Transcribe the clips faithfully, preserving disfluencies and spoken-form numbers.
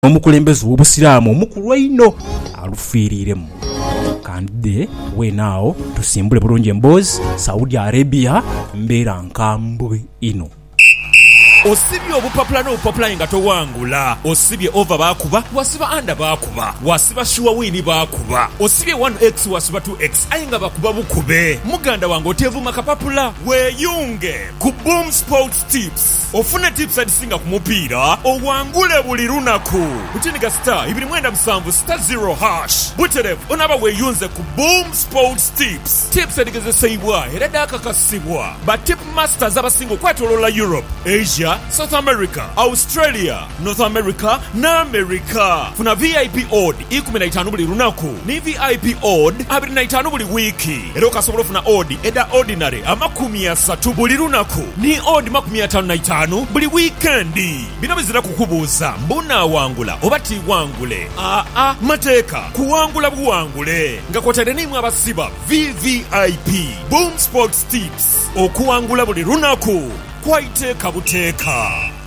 omukulembeze w'obusiraamu omukulu ennyo alufiiriremu. Kandide weenaawo tusimbule bulungi emboozi Saudi Arabia mbeera nkambwe ino. Osibye obupapula n'obupapula nga towangula. Osibye over baakuba, wasiba under baakuba, wasiba sure win baakuba. Osibye one x wasiba two x aye nga bakuba bukube. Muganda wange otevuma kapapula weeyunge ku Boom Sports Tips. Ofune tips adisinga ku mupiira owangule buli lunaku. Kutiniga star ibiri mwenda musanvu star zero hash. Buterevu onaba weeyunze ku Boom Sports Tips. Tips adigezesebwa era dakakasibwa ba tip masters abasinga okwetoloola Europe, Asia, South America, Australia, North America na America. Funa V I P odd ikumi na itaano buli lunaku ni V I P odd abiri na itaano buli wiki. Era okasobola ofuna odd eda ordinary amakumi asatu buli lunaku ni odd makumi ataano na itaano buli weekendi. Bino bizira kukubuuza mbuna wangula oba tiwangule. Aa a mateeka kuwangula buwangule nga kwotadde nimwe abasiba V V I P Boom Sports Tips okuwangula buli lunaku kwaiteeka buteeka.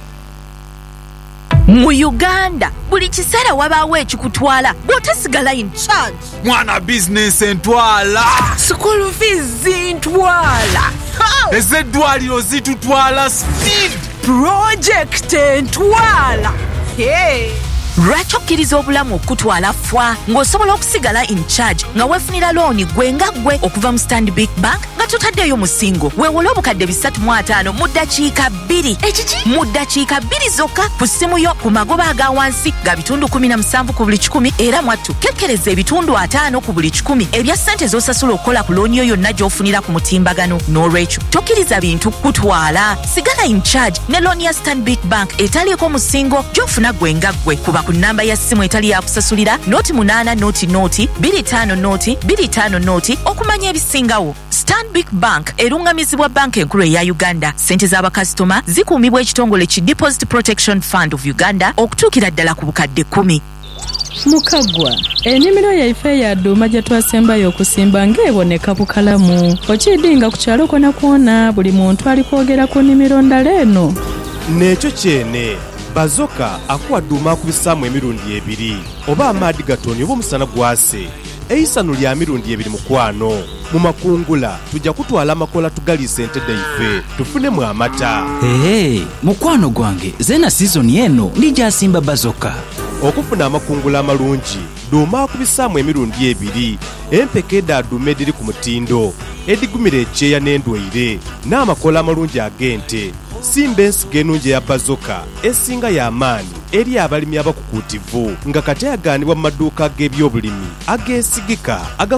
Mu Uganda buli kiseera wabaawo ekikutwala bw'otasigala in charge. Mwana business entwala, School fees ntwala, ezeddwaliro zitutwala speed, project entwala. Hey. Lwaki okkiriza obulamu okutwala fwa ng'osobola okusigala in charge nga weefunira looni gwe nga gwe okuva mu Stanbic Bank nga totaddeyo musingo weewole obukadde bisatu mu ataano mu ddakiika bbiri. Ekiki mu ddakiika bbiri zokka ku ssimu yo ku magoba aga wansi ga bitundu kumi na musanvu ku buli kikumi era mwattu kekkereza ebitundu ataano ku buli kikumi ebya ssente z'osasula okukola ku looni yo yonna gy'ofunira ku mutimbagano. N'olwekyo tokkiriza bintu kutwala, sigala in charge ne looni ya Stanbic Bank etaliiko musingo gy'ofuna gwe nga gwe. Kuba ku namba ya simu etali ya kusasulira noti munaana noti noti bbiri ttaano noti bbiri ttaano noti okumanya ebisingawo. Stanbic Bank erungamizibwa banka enkulu eya Uganda. Ssente z'abakasitoma zikuumibwa ekitongole ki Deposit Protection Fund of Uganda okutuukira ddala ku bukadde kkumi. Mukagwa, ennimiro yaife ya dduma gye twasembayo okusimba ng'eboneka bukalamu. Okiddinga ku kyalo kona kwona buli muntu ali kwogera ku nnimiro ndala eno. N'ekyo kyene Bazoka akuwa dduma akubisaamu emirundi ebiri oba amaadi gatoni oba omusana gwase. Eisano lya mirundi ebiri mukwano. Mu makungula tujja kutwala amakola tugaliisa ente daife tufunemu amata. Hey, mukwano gwange zena season eno ndijasimba Bazoka. Okufuna amakungula amalungi dduma akubisaamu emirundi ebiri empeke eda dduma ediri ku mutindo edigumira ekyeya n'endwaire n'amakola amalungi ag'ente. Simba ensigo ennungi eya Bazoka esinga y'amaanyi eri abalimi abakukuutivu nga kati ayaganibwa mu maduuka g'ebyobulimi ageesigika aga